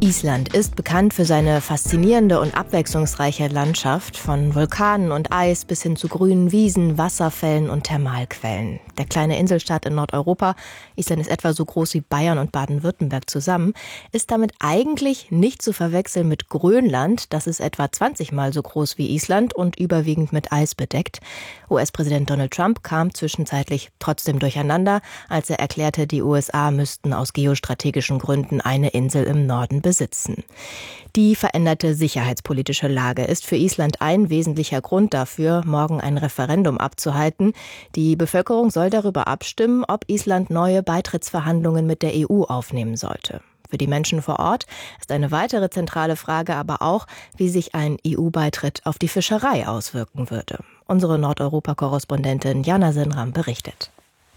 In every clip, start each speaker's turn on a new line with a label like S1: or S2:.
S1: Island ist bekannt für seine faszinierende und abwechslungsreiche Landschaft, von Vulkanen und Eis bis hin zu grünen Wiesen, Wasserfällen und Thermalquellen. Der kleine Inselstaat in Nordeuropa, Island ist etwa so groß wie Bayern und Baden-Württemberg zusammen, ist damit eigentlich nicht zu verwechseln mit Grönland. Das ist etwa 20-mal so groß wie Island und überwiegend mit Eis bedeckt. US-Präsident Donald Trump kam zwischenzeitlich trotzdem durcheinander, als er erklärte, die USA müssten aus geostrategischen Gründen eine Insel im Norden besitzen. Die veränderte sicherheitspolitische Lage ist für Island ein wesentlicher Grund dafür, morgen ein Referendum abzuhalten. Die Bevölkerung soll darüber abstimmen, ob Island neue Beitrittsverhandlungen mit der EU aufnehmen sollte. Für die Menschen vor Ort ist eine weitere zentrale Frage aber auch, wie sich ein EU-Beitritt auf die Fischerei auswirken würde. Unsere Nordeuropa-Korrespondentin Jana Senram berichtet.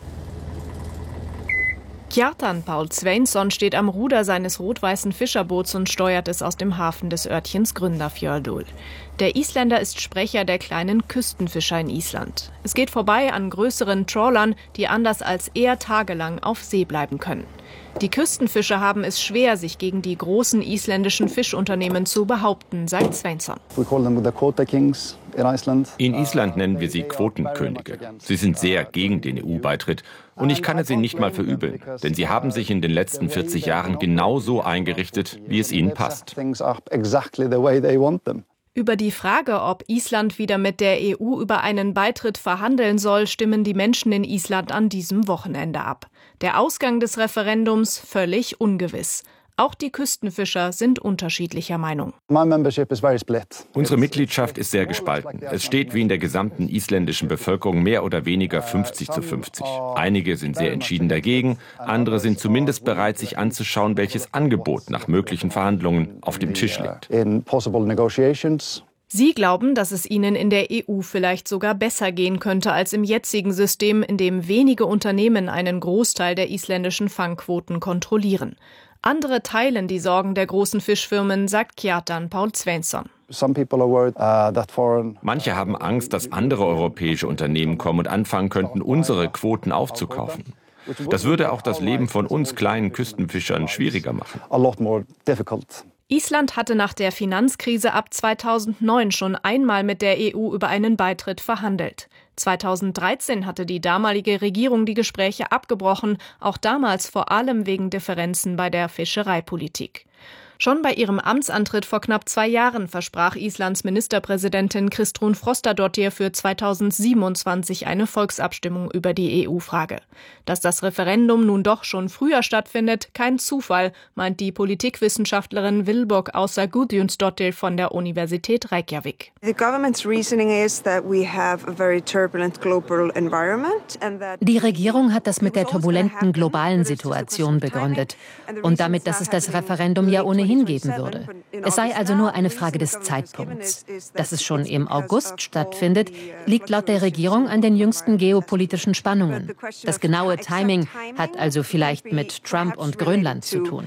S2: Kjartan Paul Sveinsson steht am Ruder seines rot-weißen Fischerboots und steuert es aus dem Hafen des Örtchens Grundarfjörður. Der Isländer ist Sprecher der kleinen Küstenfischer in Island. Es geht vorbei an größeren Trawlern, die anders als er tagelang auf See bleiben können. Die Küstenfischer haben es schwer, sich gegen die großen isländischen Fischunternehmen zu behaupten, sagt Sveinsson.
S3: In Island nennen wir sie Quotenkönige. Sie sind sehr gegen den EU-Beitritt und ich kann es ihnen nicht mal verübeln, denn sie haben sich in den letzten 40 Jahren genauso eingerichtet, wie es ihnen passt.
S2: Über die Frage, ob Island wieder mit der EU über einen Beitritt verhandeln soll, stimmen die Menschen in Island an diesem Wochenende ab. Der Ausgang des Referendums völlig ungewiss. Auch die Küstenfischer sind unterschiedlicher Meinung.
S3: Unsere Mitgliedschaft ist sehr gespalten. Es steht wie in der gesamten isländischen Bevölkerung mehr oder weniger 50:50. Einige sind sehr entschieden dagegen, andere sind zumindest bereit, sich anzuschauen, welches Angebot nach möglichen Verhandlungen auf dem Tisch liegt.
S2: Sie glauben, dass es ihnen in der EU vielleicht sogar besser gehen könnte als im jetzigen System, in dem wenige Unternehmen einen Großteil der isländischen Fangquoten kontrollieren. Andere teilen die Sorgen der großen Fischfirmen, sagt Kjartan Paul Sveinsson.
S3: Manche haben Angst, dass andere europäische Unternehmen kommen und anfangen könnten, unsere Quoten aufzukaufen. Das würde auch das Leben von uns kleinen Küstenfischern schwieriger machen.
S2: Island hatte nach der Finanzkrise ab 2009 schon einmal mit der EU über einen Beitritt verhandelt. 2013 hatte die damalige Regierung die Gespräche abgebrochen, auch damals vor allem wegen Differenzen bei der Fischereipolitik. Schon bei ihrem Amtsantritt vor knapp 2 Jahren versprach Islands Ministerpräsidentin Kristrún Frostadóttir für 2027 eine Volksabstimmung über die EU-Frage. Dass das Referendum nun doch schon früher stattfindet, kein Zufall, meint die Politikwissenschaftlerin Vilborg Ása Guðjónsdóttir von der Universität Reykjavik.
S4: Die Regierung hat das mit der turbulenten globalen Situation begründet und damit, dass es das Referendum ja ohnehin geben würde. Es sei also nur eine Frage des Zeitpunkts. Dass es schon im August stattfindet, liegt laut der Regierung an den jüngsten geopolitischen Spannungen. Das genaue Timing hat also vielleicht mit Trump und Grönland zu tun.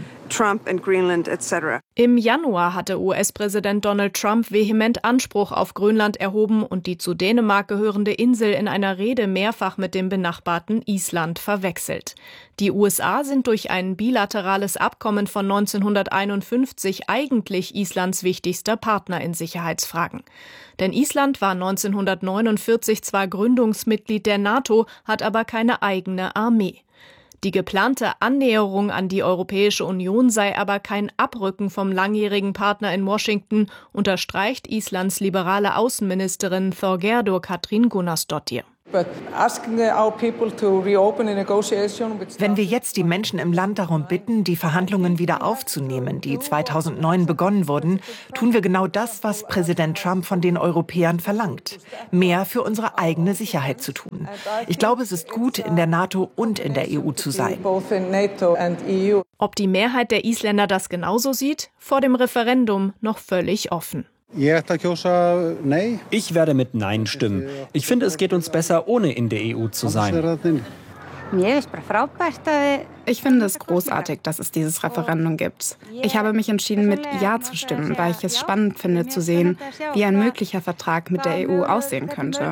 S2: Im Januar hatte US-Präsident Donald Trump vehement Anspruch auf Grönland erhoben und die zu Dänemark gehörende Insel in einer Rede mehrfach mit dem benachbarten Island verwechselt. Die USA sind durch ein bilaterales Abkommen von 1951 eigentlich Islands wichtigster Partner in Sicherheitsfragen. Denn Island war 1949 zwar Gründungsmitglied der NATO, hat aber keine eigene Armee. Die geplante Annäherung an die Europäische Union sei aber kein Abrücken vom langjährigen Partner in Washington, unterstreicht Islands liberale Außenministerin Þorgerður Katrín Gunnarsdóttir.
S5: Wenn wir jetzt die Menschen im Land darum bitten, die Verhandlungen wieder aufzunehmen, die 2009 begonnen wurden, tun wir genau das, was Präsident Trump von den Europäern verlangt. Mehr für unsere eigene Sicherheit zu tun. Ich glaube, es ist gut, in der NATO und in der EU zu sein.
S2: Ob die Mehrheit der Isländer das genauso sieht? Vor dem Referendum noch völlig offen.
S6: Ich werde mit Nein stimmen. Ich finde, es geht uns besser, ohne in der EU zu sein.
S7: Ich finde es großartig, dass es dieses Referendum gibt. Ich habe mich entschieden, mit Ja zu stimmen, weil ich es spannend finde zu sehen, wie ein möglicher Vertrag mit der EU aussehen könnte.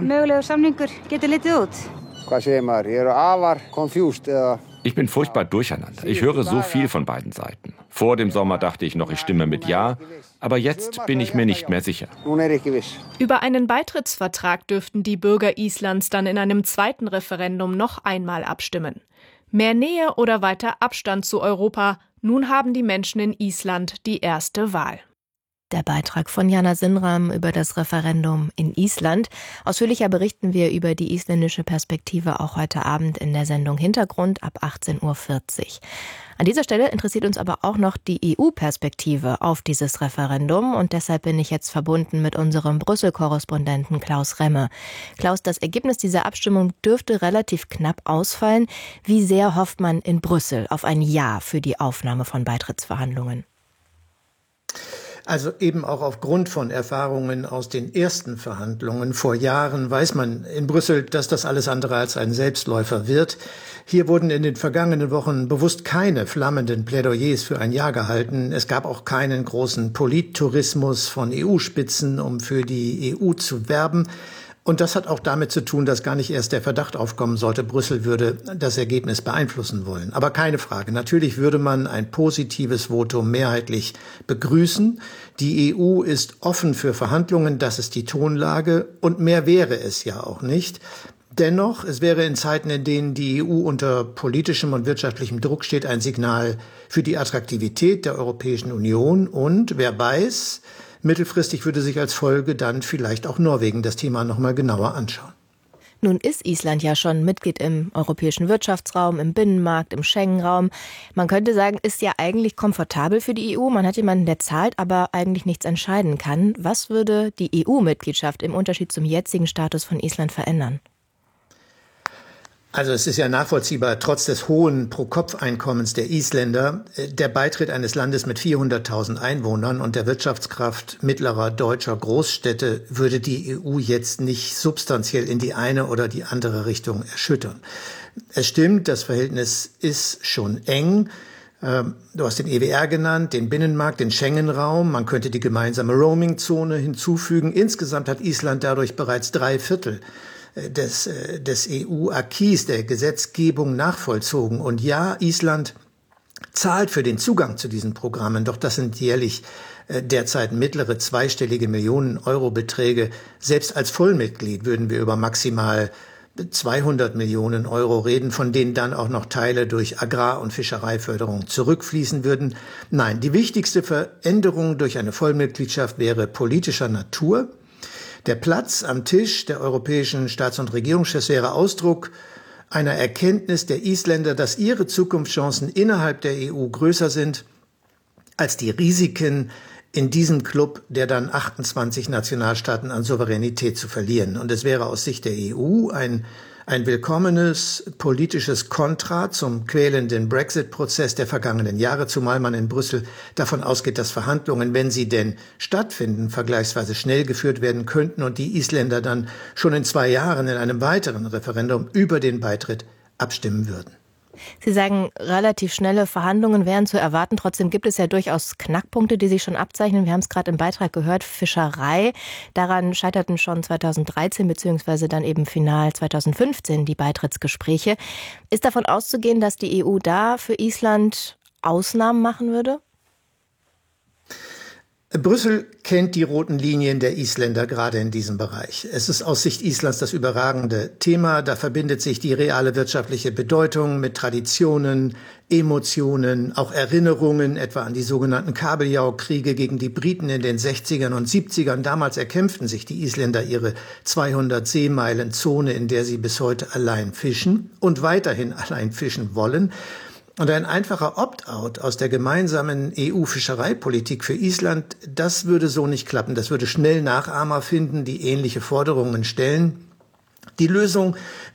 S3: Ich bin furchtbar durcheinander. Ich höre so viel von beiden Seiten. Vor dem Sommer dachte ich noch, ich stimme mit Ja, aber jetzt bin ich mir nicht mehr sicher.
S2: Über einen Beitrittsvertrag dürften die Bürger Islands dann in einem zweiten Referendum noch einmal abstimmen. Mehr Nähe oder weiter Abstand zu Europa? Nun haben die Menschen in Island die erste Wahl.
S1: Der Beitrag von Jana Sinnram über das Referendum in Island. Ausführlicher berichten wir über die isländische Perspektive auch heute Abend in der Sendung Hintergrund ab 18:40 Uhr. An dieser Stelle interessiert uns aber auch noch die EU-Perspektive auf dieses Referendum und deshalb bin ich jetzt verbunden mit unserem Brüssel-Korrespondenten Klaus Remme. Klaus, das Ergebnis dieser Abstimmung dürfte relativ knapp ausfallen. Wie sehr hofft man in Brüssel auf ein Ja für die Aufnahme von Beitrittsverhandlungen?
S8: Also eben auch aufgrund von Erfahrungen aus den ersten Verhandlungen vor Jahren weiß man in Brüssel, dass das alles andere als ein Selbstläufer wird. Hier wurden in den vergangenen Wochen bewusst keine flammenden Plädoyers für ein Ja gehalten. Es gab auch keinen großen Polittourismus von EU-Spitzen, um für die EU zu werben. Und das hat auch damit zu tun, dass gar nicht erst der Verdacht aufkommen sollte, Brüssel würde das Ergebnis beeinflussen wollen. Aber keine Frage, natürlich würde man ein positives Votum mehrheitlich begrüßen. Die EU ist offen für Verhandlungen, das ist die Tonlage und mehr wäre es ja auch nicht. Dennoch, es wäre in Zeiten, in denen die EU unter politischem und wirtschaftlichem Druck steht, ein Signal für die Attraktivität der Europäischen Union und, wer weiß, mittelfristig würde sich als Folge dann vielleicht auch Norwegen das Thema noch mal genauer anschauen.
S1: Nun ist Island ja schon Mitglied im europäischen Wirtschaftsraum, im Binnenmarkt, im Schengen-Raum. Man könnte sagen, ist ja eigentlich komfortabel für die EU. Man hat jemanden, der zahlt, aber eigentlich nichts entscheiden kann. Was würde die EU-Mitgliedschaft im Unterschied zum jetzigen Status von Island verändern?
S8: Also es ist ja nachvollziehbar, trotz des hohen Pro-Kopf-Einkommens der Isländer, der Beitritt eines Landes mit 400.000 Einwohnern und der Wirtschaftskraft mittlerer deutscher Großstädte würde die EU jetzt nicht substanziell in die eine oder die andere Richtung erschüttern. Es stimmt, das Verhältnis ist schon eng. Du hast den EWR genannt, den Binnenmarkt, den Schengen-Raum. Man könnte die gemeinsame Roaming-Zone hinzufügen. Insgesamt hat Island dadurch bereits 3/4 des EU-Acquis, der Gesetzgebung nachvollzogen. Und ja, Island zahlt für den Zugang zu diesen Programmen, doch das sind jährlich derzeit mittlere zweistellige Millionen-Euro-Beträge. Selbst als Vollmitglied würden wir über maximal 200 Millionen Euro reden, von denen dann auch noch Teile durch Agrar- und Fischereiförderung zurückfließen würden. Nein, die wichtigste Veränderung durch eine Vollmitgliedschaft wäre politischer Natur. Der Platz am Tisch der europäischen Staats- und Regierungschefs wäre Ausdruck einer Erkenntnis der Isländer, dass ihre Zukunftschancen innerhalb der EU größer sind als die Risiken in diesem Club der dann 28 Nationalstaaten an Souveränität zu verlieren. Und es wäre aus Sicht der EU ein willkommenes politisches Kontra zum quälenden Brexit-Prozess der vergangenen Jahre, zumal man in Brüssel davon ausgeht, dass Verhandlungen, wenn sie denn stattfinden, vergleichsweise schnell geführt werden könnten und die Isländer dann schon in 2 Jahren in einem weiteren Referendum über den Beitritt abstimmen würden.
S1: Sie sagen, relativ schnelle Verhandlungen wären zu erwarten. Trotzdem gibt es ja durchaus Knackpunkte, die sich schon abzeichnen. Wir haben es gerade im Beitrag gehört, Fischerei. Daran scheiterten schon 2013 beziehungsweise dann eben final 2015 die Beitrittsgespräche. Ist davon auszugehen, dass die EU da für Island Ausnahmen machen würde?
S8: Brüssel kennt die roten Linien der Isländer gerade in diesem Bereich. Es ist aus Sicht Islands das überragende Thema. Da verbindet sich die reale wirtschaftliche Bedeutung mit Traditionen, Emotionen, auch Erinnerungen, etwa an die sogenannten Kabeljau-Kriege gegen die Briten in den 60ern und 70ern. Damals erkämpften sich die Isländer ihre 200 Seemeilen Zone, in der sie bis heute allein fischen und weiterhin allein fischen wollen. Und ein einfacher Opt-out aus der gemeinsamen EU-Fischereipolitik für Island, das würde so nicht klappen. Das würde schnell Nachahmer finden, die ähnliche Forderungen stellen. Die Lösung